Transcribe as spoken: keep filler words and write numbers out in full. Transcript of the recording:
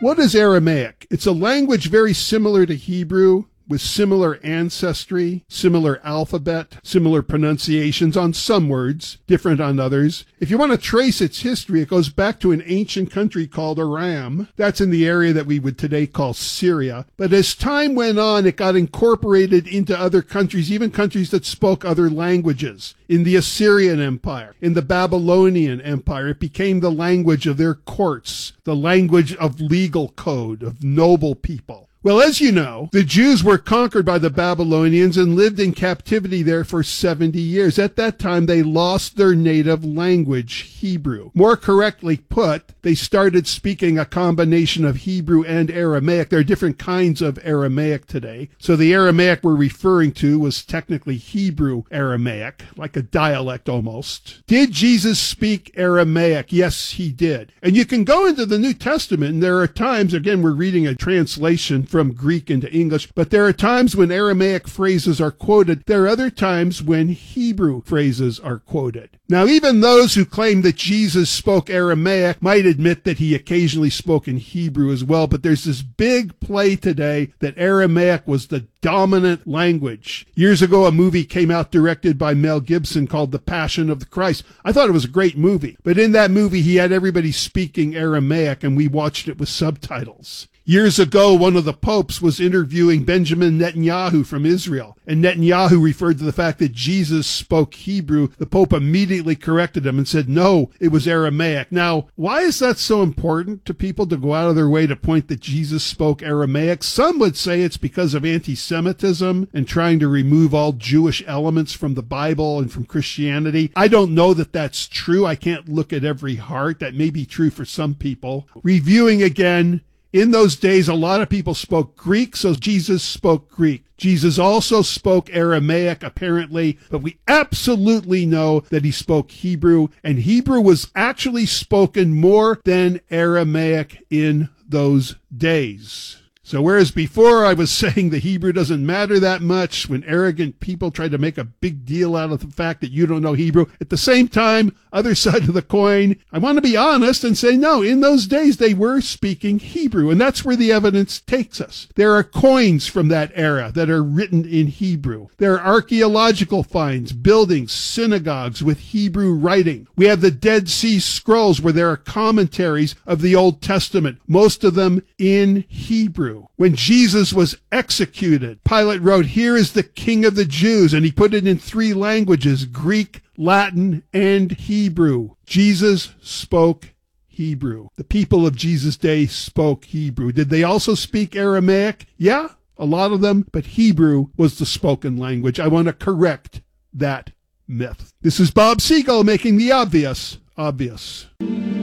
What is Aramaic? It's a language very similar to Hebrew, with similar ancestry, similar alphabet, similar pronunciations on some words, different on others. If you want to trace its history, it goes back to an ancient country called Aram. That's in the area that we would today call Syria. But as time went on, it got incorporated into other countries, even countries that spoke other languages. In the Assyrian Empire, in the Babylonian Empire, it became the language of their courts, the language of legal code, of noble people. Well, as you know, the Jews were conquered by the Babylonians and lived in captivity there for seventy years. At that time, they lost their native language, Hebrew. More correctly put, they started speaking a combination of Hebrew and Aramaic. There are different kinds of Aramaic today. So the Aramaic we're referring to was technically Hebrew Aramaic, like a dialect almost. Did Jesus speak Aramaic? Yes, he did. And you can go into the New Testament, and there are times, again, we're reading a translation from Greek into English, but there are times when Aramaic phrases are quoted. There are other times when Hebrew phrases are quoted. Now, even those who claim that Jesus spoke Aramaic might admit that he occasionally spoke in Hebrew as well, but there's this big play today that Aramaic was the dominant language. Years ago, a movie came out directed by Mel Gibson called The Passion of the Christ. I thought it was a great movie, but in that movie, he had everybody speaking Aramaic, and we watched it with subtitles. Years ago, one of the popes was interviewing Benjamin Netanyahu from Israel, and Netanyahu referred to the fact that Jesus spoke Hebrew. The pope immediately corrected him and said, no, it was Aramaic. Now, why is that so important to people to go out of their way to point that Jesus spoke Aramaic? Some would say it's because of anti-Semitism and trying to remove all Jewish elements from the Bible and from Christianity. I don't know that that's true. I can't look at every heart. That may be true for some people. Reviewing again, in those days, a lot of people spoke Greek, so Jesus spoke Greek. Jesus also spoke Aramaic, apparently, but we absolutely know that he spoke Hebrew, and Hebrew was actually spoken more than Aramaic in those days. So whereas before I was saying the Hebrew doesn't matter that much, when arrogant people try to make a big deal out of the fact that you don't know Hebrew, at the same time, other side of the coin, I want to be honest and say, no, in those days they were speaking Hebrew, and that's where the evidence takes us. There are coins from that era that are written in Hebrew. There are archaeological finds, buildings, synagogues with Hebrew writing. We have the Dead Sea Scrolls where there are commentaries of the Old Testament, most of them in Hebrew. When Jesus was executed, Pilate wrote, "Here is the King of the Jews," and he put it in three languages, Greek, Latin, and Hebrew. Jesus spoke Hebrew. The people of Jesus' day spoke Hebrew. Did they also speak Aramaic? Yeah, a lot of them, but Hebrew was the spoken language. I want to correct that myth. This is Bob Siegel making the obvious obvious.